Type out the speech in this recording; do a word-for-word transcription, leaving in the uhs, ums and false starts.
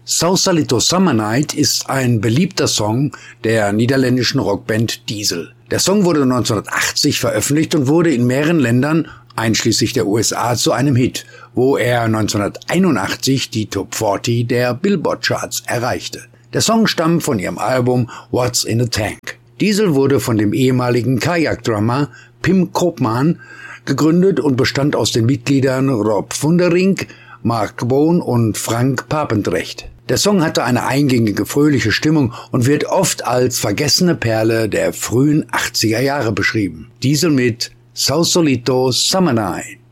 Sausalito Summer Night ist ein beliebter Song der niederländischen Rockband Diesel. Der Song wurde neunzehnhundertachtzig veröffentlicht und wurde in mehreren Ländern, einschließlich der U S A, zu einem Hit, wo er neunzehnhunderteinundachtzig die Top vierzig der Billboard Charts erreichte. Der Song stammt von ihrem Album What's in a Tank. Diesel wurde von dem ehemaligen Kajak-Drummer Pim Koopman gegründet und bestand aus den Mitgliedern Rob Funderink, Mark Bohn und Frank Papendrecht. Der Song hatte eine eingängige, fröhliche Stimmung und wird oft als vergessene Perle der frühen achtziger Jahre beschrieben. Diesel mit Sausalito Summer Night.